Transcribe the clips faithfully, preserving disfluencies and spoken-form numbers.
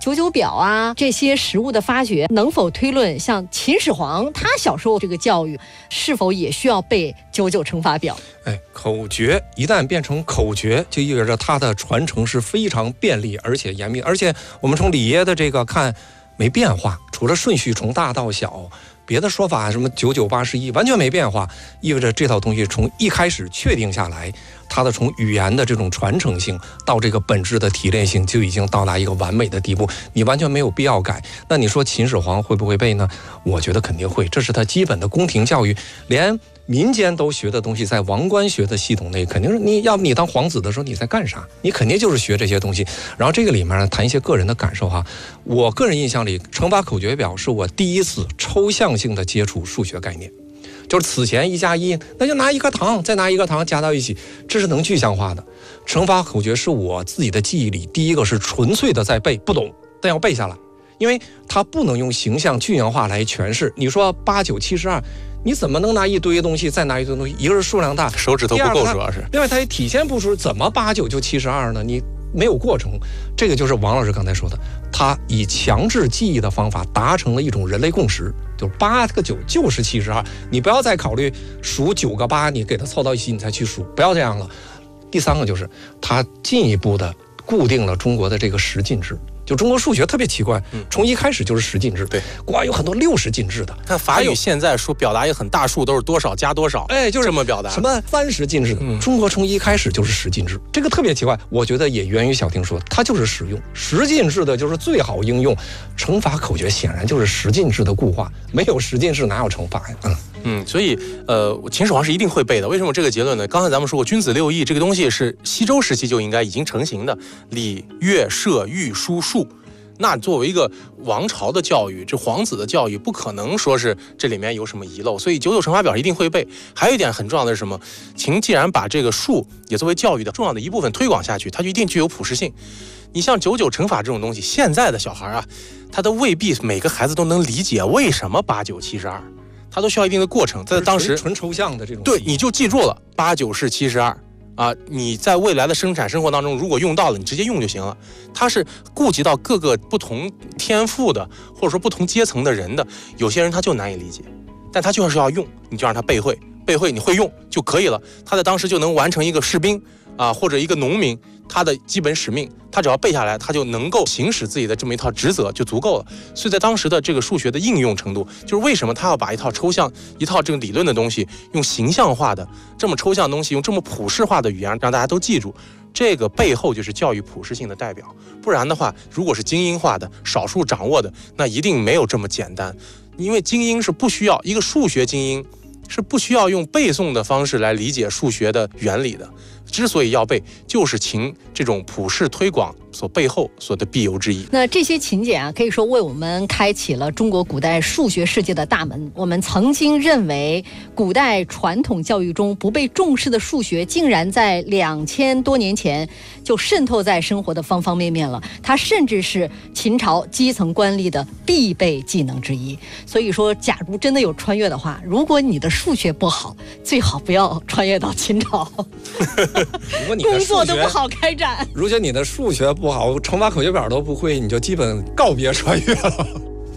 九九表啊这些食物的发掘，能否推论像秦始皇他小时候这个教育是否也需要背九九乘法表？ 哎，口诀一旦变成口诀，就意味着它的传承是非常便利而且严密，而且我们从李爷的这个看没变化，除了顺序从大到小，别的说法什么九九八十一完全没变化，意味着这套东西从一开始确定下来，它的从语言的这种传承性到这个本质的提炼性就已经到达一个完美的地步，你完全没有必要改。那你说秦始皇会不会背呢？我觉得肯定会，这是他基本的宫廷教育，连民间都学的东西，在王官学的系统内，肯定是你要不你当皇子的时候你在干啥？你肯定就是学这些东西。然后这个里面呢，谈一些个人的感受哈。我个人印象里，乘法口诀表是我第一次抽象性的接触数学概念。就是此前一加一，那就拿一颗糖，再拿一个糖加到一起，这是能具象化的。乘法口诀是我自己的记忆里，第一个是纯粹的在背，不懂，但要背下来，因为它不能用形象具象化来诠释。你说八九七十二。你怎么能拿一堆东西再拿一堆东西？一个是数量大， 手指头不够，主要是另外它也体现不出怎么八九就七十二呢？你没有过程，这个就是王老师刚才说的，他以强制记忆的方法达成了一种人类共识，就是八个九就是七十二，你不要再考虑数九个八，你给它凑到一起你才去数，不要这样了。第三个就是他进一步的固定了中国的这个十进制。就中国数学特别奇怪，从一开始就是十进制， 对， 国外有很多六十进制的。 看法语现在说表达一个很大数都是多少加多少， 哎，就是这么表达。 什么三十进制的，嗯、中国从一开始就是十进制，这个特别奇怪。我觉得也源于小婷说，它就是实用，十进制的就是最好应用。乘法口诀显然就是十进制的固化，没有十进制哪有乘法呀？嗯。 嗯，所以呃，秦始皇是一定会背的。为什么这个结论呢？刚才咱们说过，君子六艺这个东西是西周时期就应该已经成型的，礼、乐、射、御、书、数。那作为一个王朝的教育，这皇子的教育，不可能说是这里面有什么遗漏，所以九九乘法表一定会背。还有一点很重要的是什么？秦既然把这个数也作为教育的重要的一部分推广下去，它就一定具有普适性。你像九九乘法这种东西，现在的小孩啊，他都未必每个孩子都能理解为什么八九七十二。它都需要一定的过程，在当时纯抽象的这种， 对，你就记住了八九是七十二啊，你在未来的生产生活当中，如果用到了，你直接用就行了。它是顾及到各个不同天赋的，或者说不同阶层的人的，有些人他就难以理解，但他就是要用，你就让他背会，背会你会用就可以了。他在当时就能完成一个士兵啊，或者一个农民他的基本使命，他只要背下来，他就能够行使自己的这么一套职责就足够了。所以在当时的这个数学的应用程度，就是为什么他要把一套抽象、一套这个理论的东西，用形象化的这么抽象的东西，用这么普世化的语言让大家都记住，这个背后就是教育普适性的代表。不然的话，如果是精英化的、少数掌握的，那一定没有这么简单。因为精英是不需要一个数学精英。是不需要用背诵的方式来理解数学的原理的，之所以要背，就是秦这种普世推广所背后所的必由之义。 那这些情节啊，可以说为我们开启了中国古代数学世界的大门。我们曾经认为古代传统教育中不被重视的数学，竟然在两千多年前就渗透在生活的方方面面了。它甚至是秦朝基层官吏的必备技能之一。所以说，假如真的有穿越的话，如果你的数学不好，最好不要穿越到秦朝。 如果你工作都不好开展， 如果你的数学不好，乘法口诀表都不会，你就基本告别穿越了。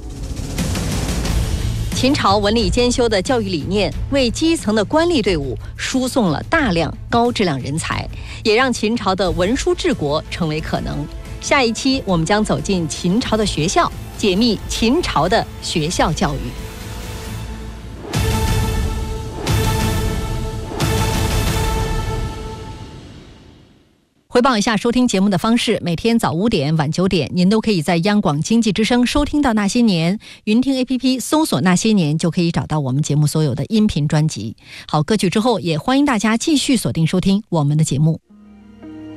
秦朝文理兼修的教育理念，为基层的官吏队伍输送了大量高质量人才，也让秦朝的文书治国成为可能。下一期我们将走进秦朝的学校，解密秦朝的学校教育。回报一下收听节目的方式，每天早五点晚九点您都可以在央广经济之声收听到那些年，云听 A P P 搜索那些年就可以找到我们节目所有的音频专辑。好，歌曲之后也欢迎大家继续锁定收听我们的节目。